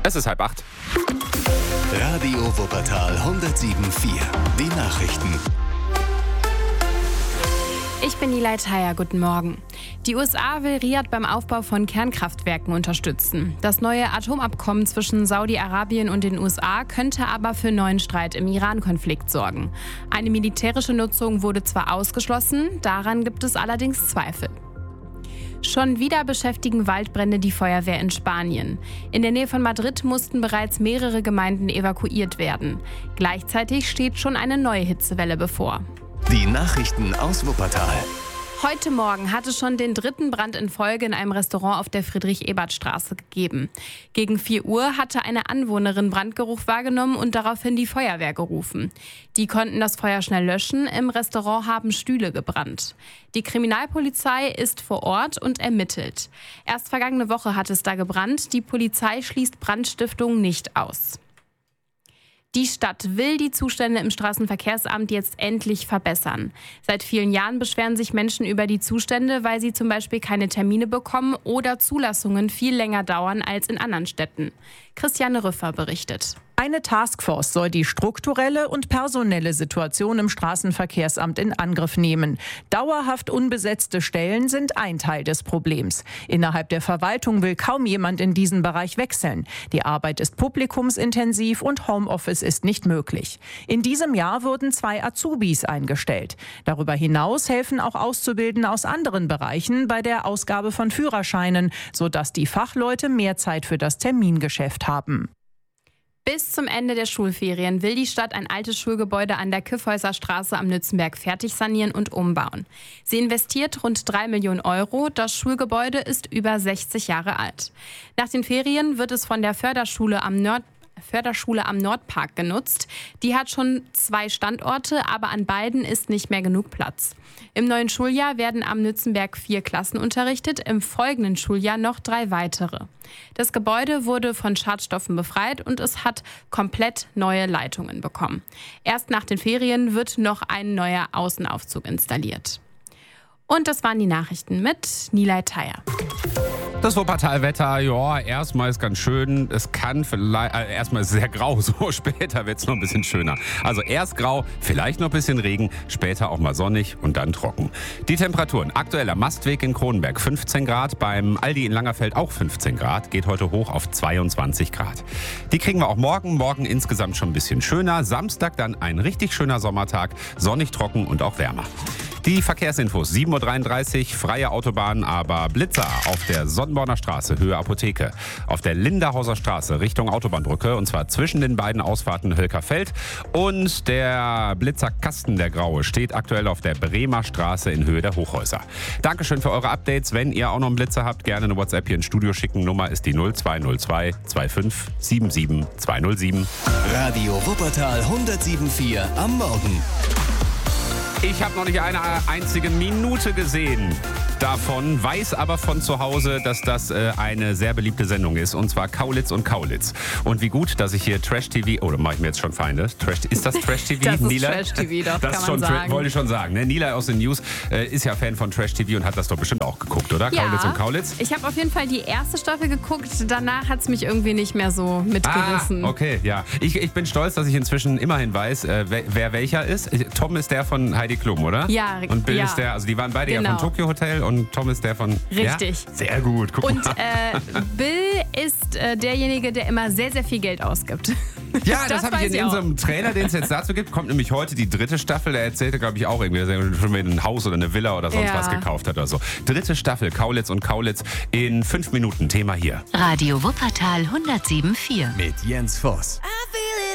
Es ist 7:30. Radio Wuppertal 107.4. Die Nachrichten. Ich bin Nilay Thayer, guten Morgen. Die USA will Riad beim Aufbau von Kernkraftwerken unterstützen. Das neue Atomabkommen zwischen Saudi-Arabien und den USA könnte aber für neuen Streit im Iran-Konflikt sorgen. Eine militärische Nutzung wurde zwar ausgeschlossen, daran gibt es allerdings Zweifel. Schon wieder beschäftigen Waldbrände die Feuerwehr in Spanien. In der Nähe von Madrid mussten bereits mehrere Gemeinden evakuiert werden. Gleichzeitig steht schon eine neue Hitzewelle bevor. Die Nachrichten aus Wuppertal. Heute Morgen hat es schon den dritten Brand in Folge in einem Restaurant auf der Friedrich-Ebert-Straße gegeben. Gegen 4 Uhr hatte eine Anwohnerin Brandgeruch wahrgenommen und daraufhin die Feuerwehr gerufen. Die konnten das Feuer schnell löschen. Im Restaurant haben Stühle gebrannt. Die Kriminalpolizei ist vor Ort und ermittelt. Erst vergangene Woche hat es da gebrannt. Die Polizei schließt Brandstiftung nicht aus. Die Stadt will die Zustände im Straßenverkehrsamt jetzt endlich verbessern. Seit vielen Jahren beschweren sich Menschen über die Zustände, weil sie zum Beispiel keine Termine bekommen oder Zulassungen viel länger dauern als in anderen Städten. Christiane Rüffer berichtet. Eine Taskforce soll die strukturelle und personelle Situation im Straßenverkehrsamt in Angriff nehmen. Dauerhaft unbesetzte Stellen sind ein Teil des Problems. Innerhalb der Verwaltung will kaum jemand in diesen Bereich wechseln. Die Arbeit ist publikumsintensiv und Homeoffice ist nicht möglich. In diesem Jahr wurden 2 Azubis eingestellt. Darüber hinaus helfen auch Auszubildende aus anderen Bereichen bei der Ausgabe von Führerscheinen, sodass die Fachleute mehr Zeit für das Termingeschäft haben. Bis zum Ende der Schulferien will die Stadt ein altes Schulgebäude an der Kyffhäuser Straße am Nützenberg fertig sanieren und umbauen. Sie investiert rund 3 Millionen Euro. Das Schulgebäude ist über 60 Jahre alt. Nach den Ferien wird es von der Förderschule am Nordpark genutzt. Die hat schon 2 Standorte, aber an beiden ist nicht mehr genug Platz. Im neuen Schuljahr werden am Nützenberg 4 Klassen unterrichtet, im folgenden Schuljahr noch 3 weitere. Das Gebäude wurde von Schadstoffen befreit und es hat komplett neue Leitungen bekommen. Erst nach den Ferien wird noch ein neuer Außenaufzug installiert. Und das waren die Nachrichten mit Nilay Thayer. Das Wuppertal-Wetter, ja, erstmal ist ganz schön. Es kann vielleicht, erstmal ist es sehr grau, so später wird es noch ein bisschen schöner. Also erst grau, vielleicht noch ein bisschen Regen, später auch mal sonnig und dann trocken. Die Temperaturen, aktueller Mastweg in Kronenberg 15 Grad, beim Aldi in Langerfeld auch 15 Grad, geht heute hoch auf 22 Grad. Die kriegen wir auch morgen insgesamt schon ein bisschen schöner. Samstag dann ein richtig schöner Sommertag, sonnig, trocken und auch wärmer. Die Verkehrsinfos, 7:33 Uhr, freie Autobahn, aber Blitzer auf der Sonnenborner Straße, Höhe Apotheke. Auf der Linderhauser Straße, Richtung Autobahnbrücke, und zwar zwischen den beiden Ausfahrten Hölkerfeld. Und der Blitzerkasten, der graue, steht aktuell auf der Bremer Straße in Höhe der Hochhäuser. Dankeschön für eure Updates. Wenn ihr auch noch einen Blitzer habt, gerne eine WhatsApp hier ins Studio schicken. Nummer ist die 0202 25 77 207. Radio Wuppertal 107.4 am Morgen. Ich habe noch nicht eine einzige Minute gesehen davon, weiß aber von zu Hause, dass das eine sehr beliebte Sendung ist, und zwar Kaulitz und Kaulitz. Und wie gut, dass ich hier Trash-TV, oder mache ich mir jetzt schon Feinde? Ist das Trash-TV, Das ist Nilay? Trash-TV, doch, das kann schon man sagen. Wollte ich schon sagen. Ne? Nilay aus den News ist ja Fan von Trash-TV und hat das doch bestimmt auch geguckt, oder? Ja, Kaulitz und Kaulitz? Ich habe auf jeden Fall die erste Staffel geguckt, danach hat es mich irgendwie nicht mehr so mitgerissen. Okay, ja. Ich bin stolz, dass ich inzwischen immerhin weiß, wer welcher ist. Tom ist der von Heidi Klum, oder? Ja, Und Bill ja. ist der, also die waren beide Genau. ja von Tokyo Hotel und Tom ist der von... Richtig. Ja? Sehr gut, guck Und mal. Bill ist derjenige, der immer sehr, sehr viel Geld ausgibt. Ja, das habe ich weiß in auch. unserem Trailer, den es jetzt dazu gibt, kommt nämlich heute die 3. Staffel. Der erzählte, glaube ich, auch irgendwie, dass er schon wieder ein Haus oder eine Villa oder sonst Ja. was gekauft hat oder so. 3. Staffel, Kaulitz und Kaulitz in 5 Minuten. Thema hier. Radio Wuppertal 107.4. Mit Jens Voss.